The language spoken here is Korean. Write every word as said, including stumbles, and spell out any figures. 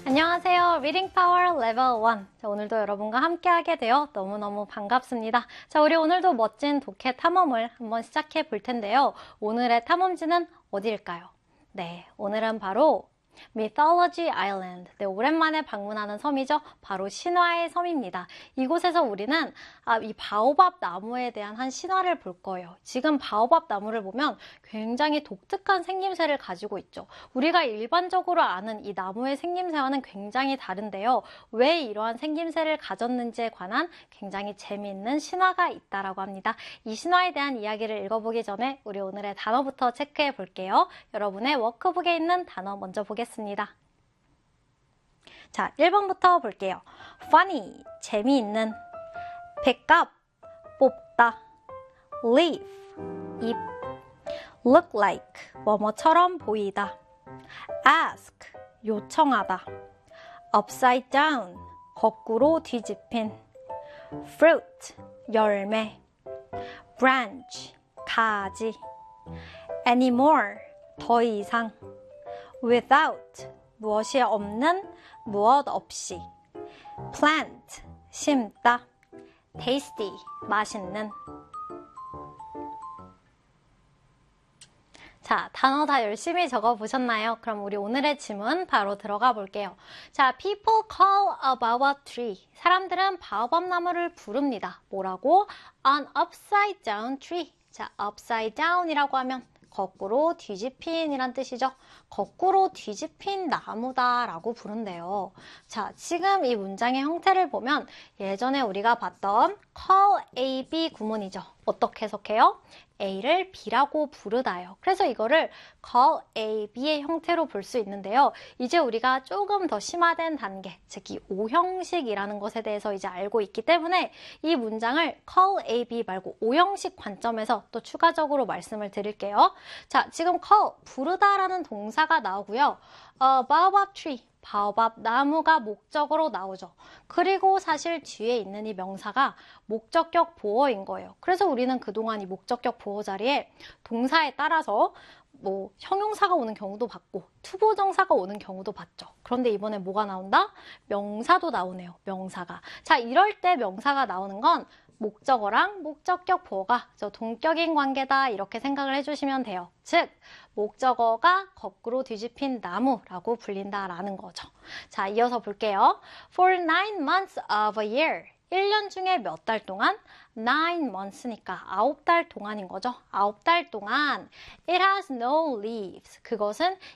안녕하세요. Reading Power Level 원. 자, 오늘도 여러분과 함께하게 되어 너무너무 반갑습니다. 자, 우리 오늘도 멋진 독해 탐험을 한번 시작해 볼 텐데요. 오늘의 탐험지는 어디일까요? 네, 오늘은 바로 Mythology Island. 네, 오랜만에 방문하는 섬이죠. 바로 신화의 섬입니다. 이곳에서 우리는 아, 이 바오밥 나무에 대한 한 신화를 볼 거예요. 지금 바오밥 나무를 보면 굉장히 독특한 생김새를 가지고 있죠. 우리가 일반적으로 아는 이 나무의 생김새와는 굉장히 다른데요. 왜 이러한 생김새를 가졌는지에 관한 굉장히 재미있는 신화가 있다라고 합니다. 이 신화에 대한 이야기를 읽어보기 전에 우리 오늘의 단어부터 체크해 볼게요. 여러분의 워크북에 있는 단어 먼저 보겠습니다. 자, 일 번부터 볼게요. funny, 재미있는. pick up, 뽑다. leaf, 잎. look like, 뭐뭐처럼 보이다. ask, 요청하다. upside down, 거꾸로 뒤집힌. fruit, 열매. branch, 가지. anymore, 더 이상. without, 무엇이 없는, 무엇 없이. plant, 심다. tasty, 맛있는. 자, 단어 다 열심히 적어보셨나요? 그럼 우리 오늘의 질문 바로 들어가 볼게요. 자, people call a baobab tree. 사람들은 바오밥 나무를 부릅니다. 뭐라고? An upside down tree. 자, upside down이라고 하면 거꾸로 뒤집힌 이란 뜻이죠. 거꾸로 뒤집힌 나무다 라고 부른대요. 자, 지금 이 문장의 형태를 보면 예전에 우리가 봤던 call A, B 구문이죠. 어떻게 해석해요? A를 B라고 부르다요. 그래서 이거를 call A, B의 형태로 볼 수 있는데요. 이제 우리가 조금 더 심화된 단계, 즉 이 오형식이라는 것에 대해서 이제 알고 있기 때문에 이 문장을 call A, B 말고 오형식 관점에서 또 추가적으로 말씀을 드릴게요. 자, 지금 call, 부르다라는 동사가 나오고요. 어, baobab tree, 바오밥 나무가 목적어로 나오죠. 그리고 사실 뒤에 있는 이 명사가 목적격 보어인 거예요. 그래서 우리는 그동안 이 목적격 보어 자리에 동사에 따라서 뭐 형용사가 오는 경우도 봤고 투부정사가 오는 경우도 봤죠. 그런데 이번에 뭐가 나온다? 명사도 나오네요. 명사가. 자, 이럴 때 명사가 나오는 건 목적어랑 목적격 보어가 저 동격인 관계다 이렇게 생각을 해주시면 돼요. 즉 목적어가 거꾸로 뒤집힌 나무라고 불린다라는 거죠. 자, 이어서 볼게요. For nine months of a year. 일 년 중에 몇 달 동안? nine months니까 아홉 달 동안인 거죠. 아홉 달 동안 it has no leaves. 그것은